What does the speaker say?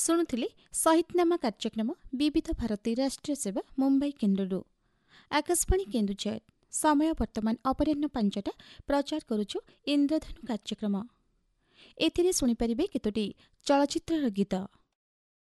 ଶୁଣୁଥିଲି ସହିଦନାମା କାର୍ଯ୍ୟକ୍ରମ ବିବିଧ ଭାରତୀ ରାଷ୍ଟ୍ରୀୟ ସେବା ମୁମ୍ବାଇ କେନ୍ଦ୍ରରୁ। ଆକାଶବାଣୀ କେନ୍ଦୁଝର ସମୟ ବର୍ତ୍ତମାନ ଅପରାହ୍ନ 5ଟା। ପ୍ରଚାର କରୁଛୁ ଇନ୍ଦ୍ରଧନୁ କାର୍ଯ୍ୟକ୍ରମ। ଏଥିରେ ଶୁଣିପାରିବେ କେତୋଟି ଚଳଚ୍ଚିତ୍ରର ଗୀତ।